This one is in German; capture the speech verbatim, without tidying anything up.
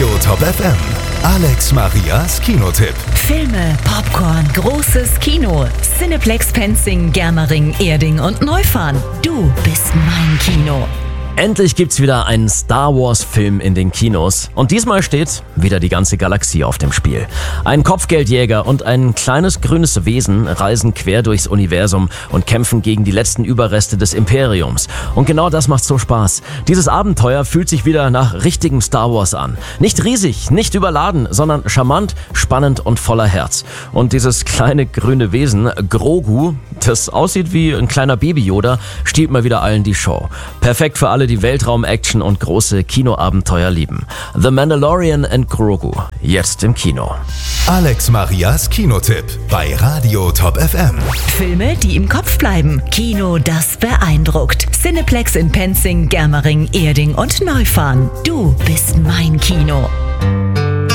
Radio Top F M. Alex Marias Kinotipp. Filme, Popcorn, großes Kino. Cineplex Penzing, Germering, Erding und Neufahren. Du bist mein Kino. Endlich gibt's wieder einen Star Wars Film in den Kinos. Und diesmal steht wieder die ganze Galaxie auf dem Spiel. Ein Kopfgeldjäger und ein kleines grünes Wesen reisen quer durchs Universum und kämpfen gegen die letzten Überreste des Imperiums. Und genau das macht so Spaß. Dieses Abenteuer fühlt sich wieder nach richtigem Star Wars an. Nicht riesig, nicht überladen, sondern charmant, spannend und voller Herz. Und dieses kleine grüne Wesen, Grogu, das aussieht wie ein kleiner Baby-Yoda, stiehlt mal wieder allen die Show. Perfekt für alle, die Weltraum-Action und große Kinoabenteuer lieben. The Mandalorian and Grogu, jetzt im Kino. Alex Marias Kinotipp bei Radio Top F M. Filme, die im Kopf bleiben. Kino, das beeindruckt. Cineplex in Penzing, Germering, Erding und Neufahren. Du bist mein Kino.